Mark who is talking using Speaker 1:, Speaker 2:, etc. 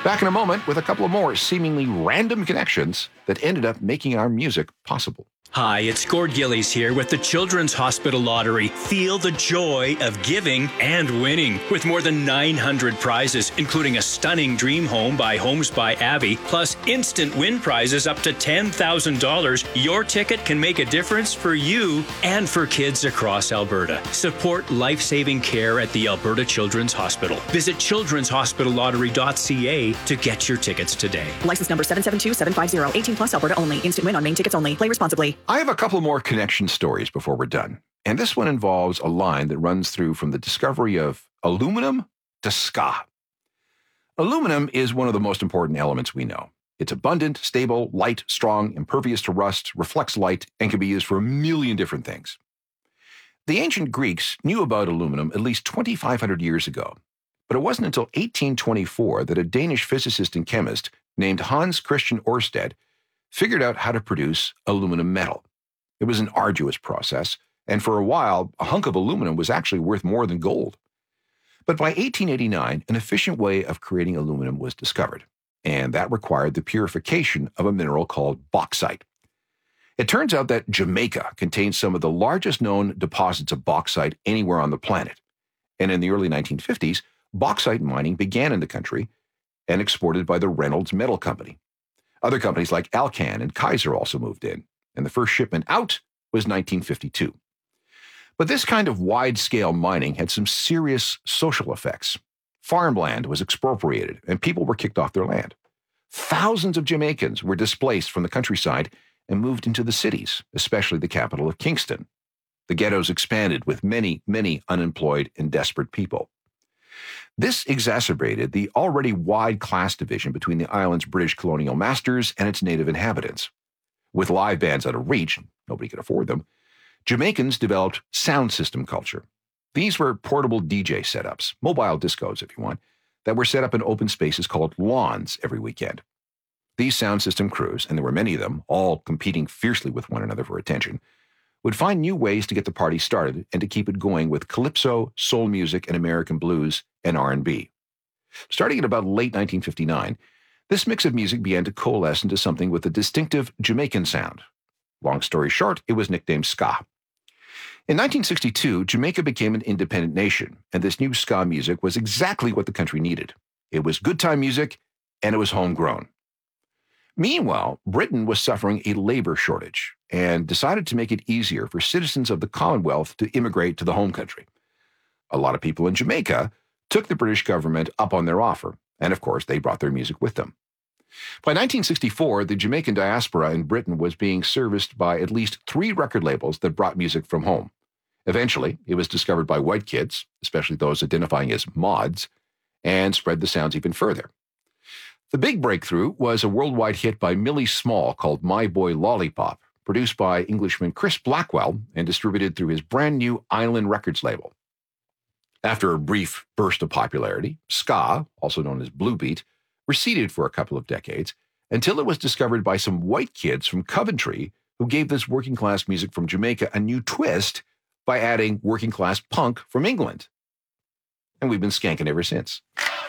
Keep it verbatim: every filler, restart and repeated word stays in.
Speaker 1: Back in a moment with a couple of more seemingly random connections that ended up making our music possible.
Speaker 2: Hi, it's Gord Gillies here with the Children's Hospital Lottery. Feel the joy of giving and winning. With more than nine hundred prizes, including a stunning dream home by Homes by Abby, plus instant win prizes up to ten thousand dollars, your ticket can make a difference for you and for kids across Alberta. Support life-saving care at the Alberta Children's Hospital. Visit children's hospital lottery dot c a to get your tickets today.
Speaker 3: License number seven seven two seven five zero. eighteen plus Alberta only. Instant win on main tickets only. Play responsibly.
Speaker 1: I have a couple more connection stories before we're done. And this one involves a line that runs through from the discovery of aluminum to ska. Aluminum is one of the most important elements we know. It's abundant, stable, light, strong, impervious to rust, reflects light, and can be used for a million different things. The ancient Greeks knew about aluminum at least twenty-five hundred years ago, but it wasn't until eighteen twenty-four that a Danish physicist and chemist named Hans Christian Ørsted figured out how to produce aluminum metal. It was an arduous process, and for a while, a hunk of aluminum was actually worth more than gold. But by eighteen eighty-nine, an efficient way of creating aluminum was discovered, and that required the purification of a mineral called bauxite. It turns out that Jamaica contains some of the largest known deposits of bauxite anywhere on the planet, and in the early nineteen fifties, bauxite mining began in the country and exported by the Reynolds Metal Company. Other companies like Alcan and Kaiser also moved in, and the first shipment out was nineteen fifty-two. But this kind of wide-scale mining had some serious social effects. Farmland was expropriated, and people were kicked off their land. Thousands of Jamaicans were displaced from the countryside and moved into the cities, especially the capital of Kingston. The ghettos expanded with many, many unemployed and desperate people. This exacerbated the already wide class division between the island's British colonial masters and its native inhabitants. With live bands out of reach, nobody could afford them, Jamaicans developed sound system culture. These were portable D J setups, mobile discos if you want, that were set up in open spaces called lawns every weekend. These sound system crews, and there were many of them, all competing fiercely with one another for attention, would find new ways to get the party started and to keep it going with calypso, soul music, and American blues and R and B. Starting at about late nineteen fifty-nine, this mix of music began to coalesce into something with a distinctive Jamaican sound. Long story short, it was nicknamed ska. In nineteen sixty-two, Jamaica became an independent nation, and this new ska music was exactly what the country needed. It was good time music, and it was homegrown. Meanwhile, Britain was suffering a labor shortage and decided to make it easier for citizens of the Commonwealth to immigrate to the home country. A lot of people in Jamaica took the British government up on their offer, and of course, they brought their music with them. By nineteen sixty-four, the Jamaican diaspora in Britain was being serviced by at least three record labels that brought music from home. Eventually, it was discovered by white kids, especially those identifying as mods, and spread the sounds even further. The big breakthrough was a worldwide hit by Millie Small called My Boy Lollipop, produced by Englishman Chris Blackwell and distributed through his brand new Island Records label. After a brief burst of popularity, ska, also known as blue beat, receded for a couple of decades until it was discovered by some white kids from Coventry who gave this working class music from Jamaica a new twist by adding working class punk from England. And we've been skanking ever since.